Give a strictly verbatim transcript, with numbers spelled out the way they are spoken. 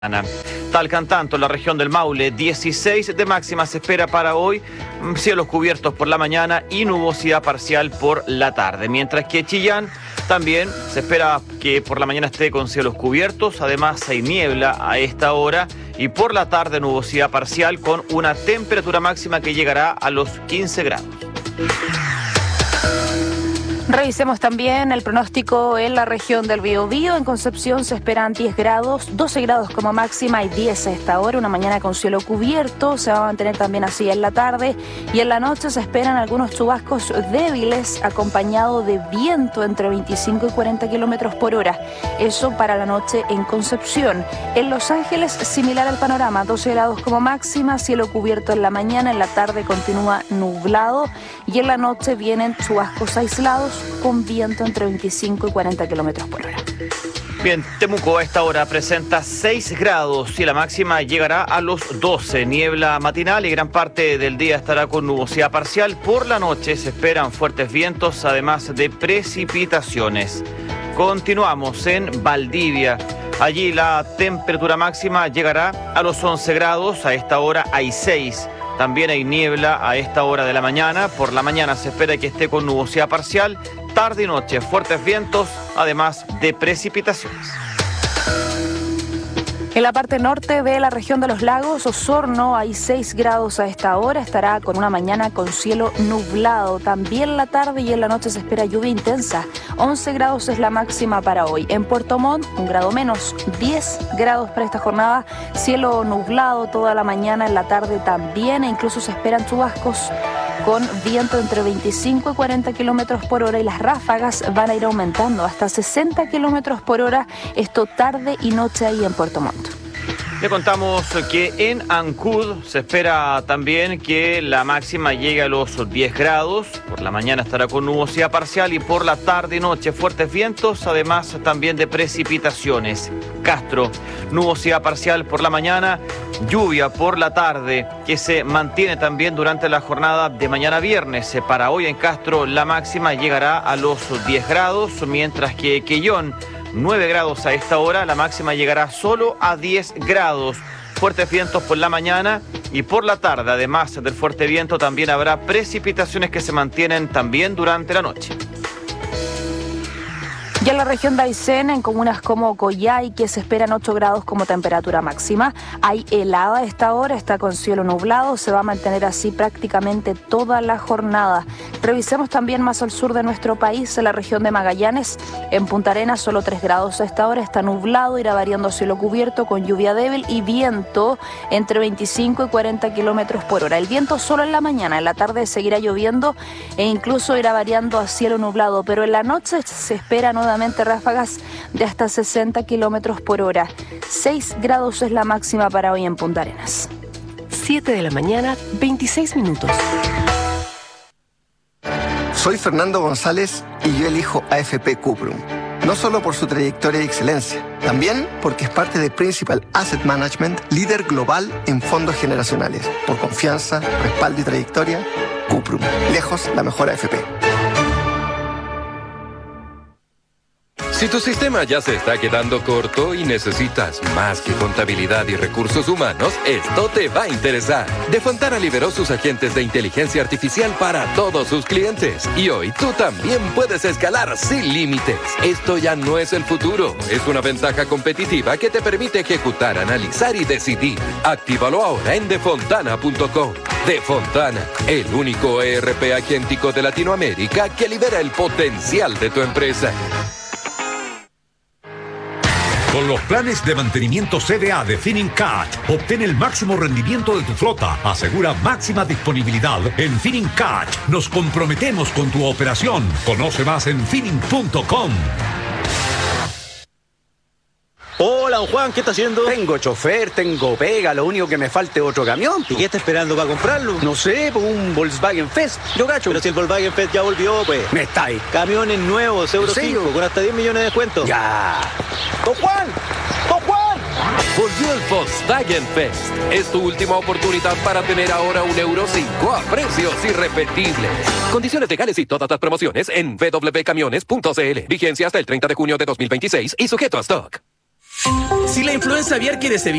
Talcan tanto, la región del Maule, dieciséis de máxima se espera para hoy, cielos cubiertos por la mañana y nubosidad parcial por la tarde. Mientras que Chillán también se espera que por la mañana esté con cielos cubiertos, además hay niebla a esta hora y por la tarde nubosidad parcial con una temperatura máxima que llegará a los quince grados. Revisemos también el pronóstico en la región del Biobío. En Concepción se esperan diez grados, doce grados como máxima y diez a esta hora. Una mañana con cielo cubierto, se va a mantener también así en la tarde. Y en la noche se esperan algunos chubascos débiles acompañado de viento entre veinticinco y cuarenta kilómetros por hora. Eso para la noche en Concepción. En Los Ángeles, similar al panorama, doce grados como máxima, cielo cubierto en la mañana, en la tarde continúa nublado y en la noche vienen chubascos aislados con viento entre veinticinco y cuarenta kilómetros por hora. Bien, Temuco a esta hora presenta seis grados y la máxima llegará a los doce. Niebla matinal y gran parte del día estará con nubosidad parcial. Por la noche se esperan fuertes vientos, además de precipitaciones. Continuamos en Valdivia. Allí la temperatura máxima llegará a los once grados. A esta hora hay seis. También hay niebla a esta hora de la mañana. Por la mañana se espera que esté con nubosidad parcial. Tarde y noche, fuertes vientos, además de precipitaciones. En la parte norte de la región de los lagos, Osorno, hay seis grados a esta hora. Estará con una mañana con cielo nublado. También la tarde y en la noche se espera lluvia intensa. once grados es la máxima para hoy. En Puerto Montt, un grado menos, diez grados para esta jornada. Cielo nublado toda la mañana, en la tarde también. E incluso se esperan chubascos con viento entre veinticinco y cuarenta kilómetros por hora y las ráfagas van a ir aumentando hasta sesenta kilómetros por hora. Esto tarde y noche ahí en Puerto Montt. Le contamos que en Ancud se espera también que la máxima llegue a los diez grados. Por la mañana estará con nubosidad parcial y por la tarde y noche fuertes vientos, además también de precipitaciones. Castro, nubosidad parcial por la mañana, lluvia por la tarde, que se mantiene también durante la jornada de mañana viernes. Para hoy en Castro la máxima llegará a los diez grados, mientras que Quellón, nueve grados a esta hora, la máxima llegará solo a diez grados. Fuertes vientos por la mañana y por la tarde, además del fuerte viento, también habrá precipitaciones que se mantienen también durante la noche. Ya en la región de Aysén, en comunas como Coyhai, que se esperan ocho grados como temperatura máxima, hay helada a esta hora, está con cielo nublado, se va a mantener así prácticamente toda la jornada. Revisemos también más al sur de nuestro país, en la región de Magallanes, en Punta Arenas, solo tres grados a esta hora, está nublado, irá variando cielo cubierto con lluvia débil y viento entre veinticinco y cuarenta kilómetros por hora. El viento solo en la mañana, en la tarde seguirá lloviendo e incluso irá variando a cielo nublado, pero en la noche se espera nuevamente ráfagas de hasta sesenta kilómetros por hora. seis grados es la máxima para hoy en Punta Arenas. siete de la mañana, veintiséis minutos. Soy Fernando González y yo elijo A F P Cuprum. No solo por su trayectoria y excelencia, también porque es parte de Principal Asset Management, líder global en fondos generacionales. Por confianza, respaldo y trayectoria, Cuprum. Lejos la mejor A F P. Si tu sistema ya se está quedando corto y necesitas más que contabilidad y recursos humanos, esto te va a interesar. Defontana liberó sus agentes de inteligencia artificial para todos sus clientes. Y hoy tú también puedes escalar sin límites. Esto ya no es el futuro. Es una ventaja competitiva que te permite ejecutar, analizar y decidir. Actívalo ahora en defontana punto com. Defontana, el único E R P agéntico de Latinoamérica que libera el potencial de tu empresa. Con los planes de mantenimiento C D A de Finincat, obtén el máximo rendimiento de tu flota. Asegura máxima disponibilidad. En Finincat nos comprometemos con tu operación. Conoce más en finin punto com. Hola, don Juan, ¿qué está haciendo? Tengo chofer, tengo pega, lo único que me falta es otro camión. ¿Y qué está esperando para comprarlo? No sé, pues un Volkswagen Fest, yo cacho. Pero si el Volkswagen Fest ya volvió, pues. Me está ahí. Camiones nuevos, Euro cinco, con hasta diez millones de descuento. Ya. ¡Don Juan! ¡Don Juan! Volvió el Volkswagen Fest. Es tu última oportunidad para tener ahora un Euro cinco a precios irrepetibles. Condiciones legales y todas las promociones en w w w punto camiones punto c l. Vigencia hasta el treinta de junio de dos mil veintiséis y sujeto a stock. Si la influenza aviar quieres evitar